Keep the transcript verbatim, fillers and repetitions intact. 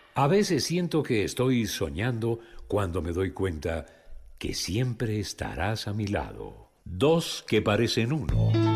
A veces siento que estoy soñando cuando me doy cuenta que siempre estarás a mi lado. Dos que parecen uno.